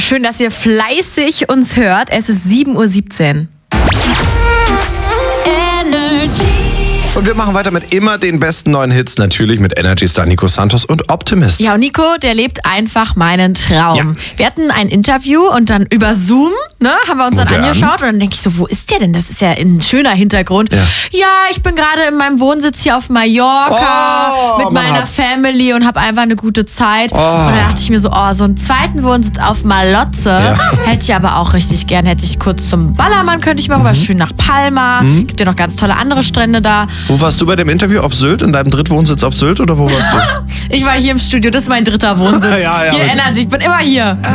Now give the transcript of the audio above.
schön, dass ihr fleißig uns hört. Es ist 7:17 Uhr. Und wir machen weiter mit immer den besten neuen Hits, natürlich mit Energy Star Nico Santos und Optimist. Ja, und Nico, der lebt einfach meinen Traum. Ja. Wir hatten ein Interview und dann über Zoom, haben wir uns dann angeschaut und dann denke ich so, wo ist der denn? Das ist ja ein schöner Hintergrund. Ja, ich bin gerade in meinem Wohnsitz hier auf Mallorca mit meiner Family und habe einfach eine gute Zeit. Und dann dachte ich mir so, so einen zweiten Wohnsitz auf Malotze hätte ich aber auch richtig gern. Hätte ich kurz zum Ballermann, könnte ich machen, schön nach Palma. Gibt ja noch ganz tolle andere Strände da. Wo warst du bei dem Interview? Auf Sylt? In deinem Drittwohnsitz auf Sylt oder wo warst du? Ich war hier im Studio, das ist mein dritter Wohnsitz. Hier Energy, ich bin immer hier.